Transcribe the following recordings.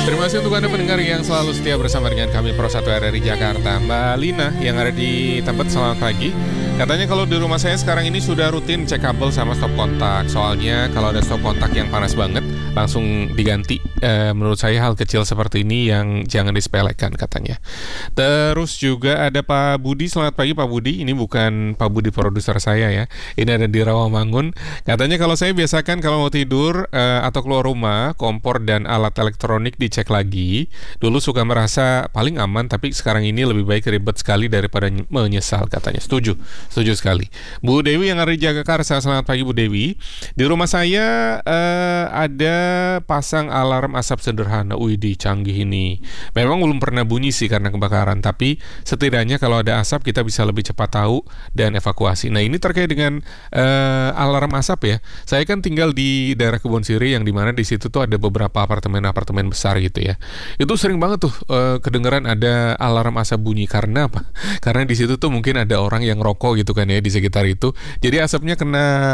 Terima kasih untuk Anda pendengar yang selalu setia bersama dengan kami Pro 1 RRI Jakarta. Mbak Lina yang ada di tempat, selamat pagi. Katanya kalau di rumah saya sekarang ini sudah rutin cek kabel sama stop kontak. Soalnya kalau ada stop kontak yang panas banget, langsung diganti. Menurut saya hal kecil seperti ini yang jangan disepelekan katanya. Terus juga ada Pak Budi, selamat pagi Pak Budi. Ini bukan Pak Budi produser saya ya. Ini ada di Rawamangun. Katanya kalau saya biasakan kalau mau tidur atau keluar rumah, kompor dan alat elektronik dicek lagi. Dulu suka merasa paling aman, tapi sekarang ini lebih baik ribet sekali daripada menyesal katanya. Setuju sekali. Bu Dewi yang ada di Jagakarsa, selamat pagi Bu Dewi. Di rumah saya ada pasang alarm asap sederhana. Widih, canggih ini. Memang belum pernah bunyi sih karena kebakaran, tapi setidaknya kalau ada asap kita bisa lebih cepat tahu dan evakuasi. Nah, ini terkait dengan alarm asap ya. Saya kan tinggal di daerah Kebon Siri yang dimana di situ tuh ada beberapa apartemen besar gitu ya. Itu sering banget tuh kedengeran ada alarm asap bunyi. Karena apa? Karena di situ tuh mungkin ada orang yang rokok gitu kan ya di sekitar itu. Jadi asapnya kena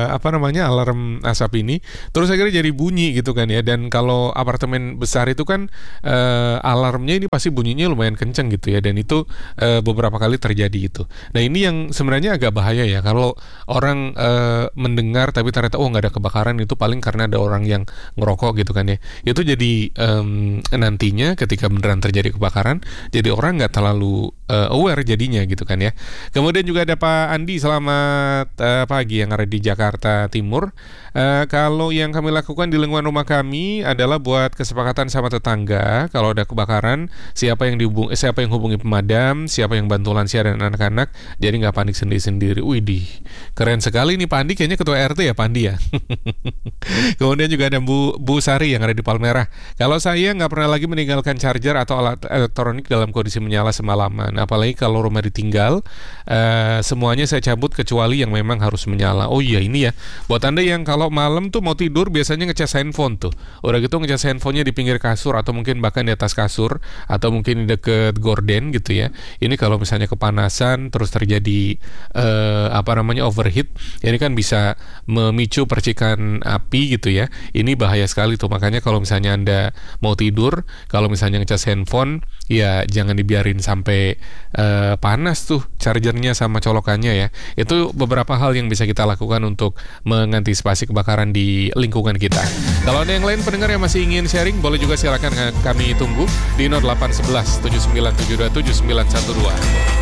alarm asap ini, terus akhirnya jadi bunyi gitu kan ya. Dan kalau apartemen besar itu kan alarmnya ini pasti bunyinya lumayan kenceng gitu ya. Dan itu beberapa kali terjadi itu. Nah, ini yang sebenarnya agak bahaya ya. Kalau orang mendengar tapi ternyata nggak ada kebakaran, itu paling karena ada orang yang ngerokok gitu kan ya. Itu jadi nantinya ketika beneran terjadi kebakaran, jadi orang nggak terlalu aware jadinya gitu kan ya. Kemudian juga ada Pak Andi, selamat pagi yang ada di Jakarta Timur. Kalau yang kami lakukan di lingkungan rumah kami adalah buat kesepakatan sama tetangga. Kalau ada kebakaran, siapa yang hubungi pemadam, siapa yang bantu lansia dan anak-anak, jadi nggak panik sendiri-sendiri. Widih, keren sekali nih Pak Andi, kayaknya ketua RT ya Pak Andi ya. Kemudian juga ada Bu Sari yang ada di Palmerah. Kalau saya nggak pernah lagi meninggalkan charger atau alat elektronik dalam kondisi menyala semalaman. Apalagi kalau rumah ditinggal, semuanya saya cabut kecuali yang memang harus menyala. Oh iya, ini ya, buat Anda yang kalau malam tuh mau tidur biasanya ngecas handphone tuh. Udah gitu ngecas handphonenya di pinggir kasur atau mungkin bahkan di atas kasur atau mungkin di deket gorden gitu ya. Ini kalau misalnya kepanasan terus terjadi overheat, ini kan bisa memicu percikan api gitu ya. Ini bahaya sekali tuh. Makanya kalau misalnya Anda mau tidur, kalau misalnya ngecas handphone, ya jangan dibiarin sampai panas tuh chargernya sama colokannya ya. Itu beberapa hal yang bisa kita lakukan untuk mengantisipasi kebakaran di lingkungan kita. Kalau ada yang lain pendengar yang masih ingin sharing, boleh juga silakan kami tunggu di 0811 7972 7912.